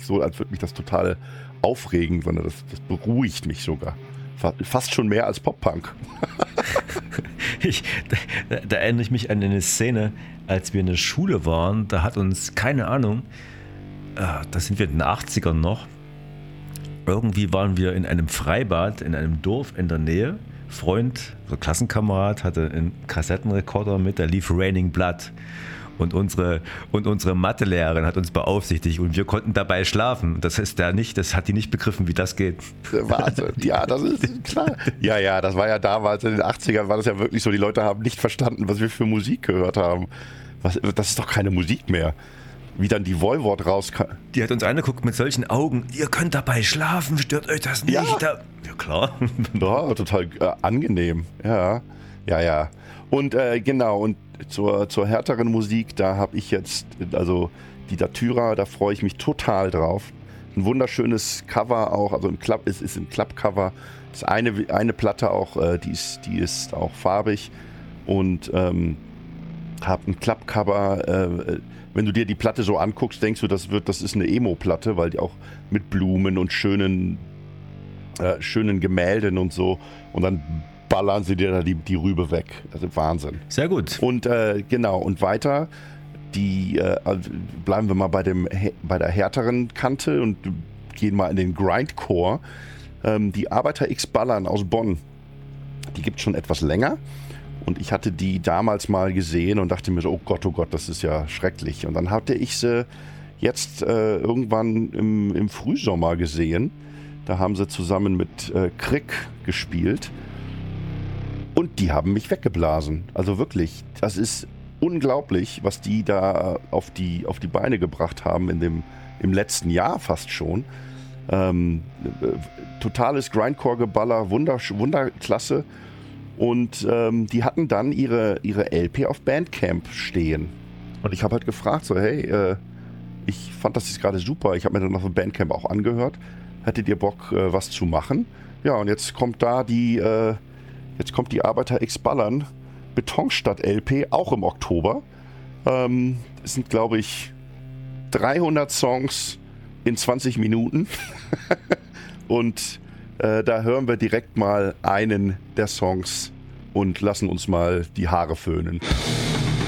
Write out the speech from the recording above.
so, als würde mich das total aufregen, sondern das beruhigt mich sogar. Fast schon mehr als Pop-Punk. Da erinnere ich mich an eine Szene, als wir in der Schule waren, da hat uns, keine Ahnung, da sind wir in den 80ern noch, irgendwie waren wir in einem Freibad in einem Dorf in der Nähe. Freund, so Klassenkamerad, hatte einen Kassettenrekorder mit, da lief Raining Blood. Und unsere Mathelehrerin hat uns beaufsichtigt und wir konnten dabei schlafen. Das hat die nicht begriffen, wie das geht. Wahnsinn. Ja, das ist klar. Ja, das war ja damals in den 80ern, war das ja wirklich so, die Leute haben nicht verstanden, was wir für Musik gehört haben. Das ist doch keine Musik mehr. Wie dann die Voivod rauskam. Die hat uns angeguckt mit solchen Augen. Ihr könnt dabei schlafen, stört euch das nicht? Ja, ja klar. Ja, total angenehm. Ja. Und genau, und zur härteren Musik, da habe ich jetzt, also die Datura, da freue ich mich total drauf. Ein wunderschönes Cover auch, also es ist ein Klappcover. Das eine Platte auch, die ist auch farbig und habe ein Klappcover. Wenn du dir die Platte so anguckst, denkst du, das ist eine Emo-Platte, weil die auch mit Blumen und schönen Gemälden und so, und dann ballern sie dir da die Rübe weg. Also Wahnsinn. Sehr gut. Und genau, und weiter, bleiben wir mal bei der härteren Kante und gehen mal in den Grindcore. Die Arbeiter X Ballern aus Bonn, die gibt es schon etwas länger. Und ich hatte die damals mal gesehen und dachte mir so, oh Gott, das ist ja schrecklich. Und dann hatte ich sie jetzt irgendwann im Frühsommer gesehen. Da haben sie zusammen mit Krick gespielt. Und die haben mich weggeblasen. Also wirklich, das ist unglaublich, was die da auf die Beine gebracht haben im letzten Jahr fast schon. Totales Grindcore-Geballer, Wunderklasse. Und die hatten dann ihre LP auf Bandcamp stehen. Und ich habe halt gefragt, so hey, ich fand das jetzt gerade super. Ich habe mir dann auf Bandcamp auch angehört. Hättet ihr Bock, was zu machen? Ja, und jetzt kommt die Arbeiter X Ballern Betonstadt LP, auch im Oktober. Es sind, glaube ich, 300 Songs in 20 Minuten. Und da hören wir direkt mal einen der Songs und lassen uns mal die Haare föhnen.